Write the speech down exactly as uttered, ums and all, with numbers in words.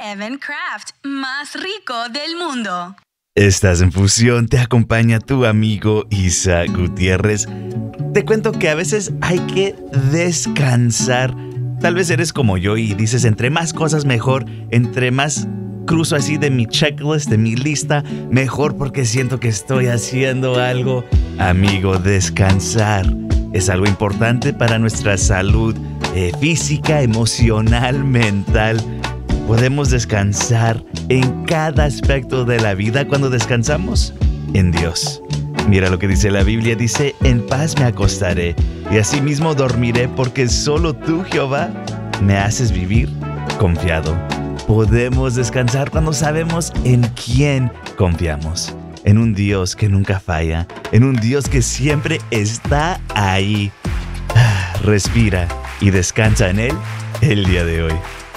Evan Craft, más rico del mundo. Estás en Fusión, te acompaña tu amigo Isa Gutiérrez. Te cuento que a veces hay que descansar. Tal vez eres como yo y dices, entre más cosas mejor, entre más cruzo así de mi checklist, de mi lista, mejor porque siento que estoy haciendo algo. Amigo, descansar es algo importante para nuestra salud eh, física, emocional, mental. Podemos descansar en cada aspecto de la vida cuando descansamos en Dios. Mira lo que dice la Biblia, dice, en paz me acostaré y asimismo dormiré porque solo tú, Jehová, me haces vivir confiado. Podemos descansar cuando sabemos en quién confiamos. En un Dios que nunca falla, en un Dios que siempre está ahí. Respira y descansa en Él el día de hoy.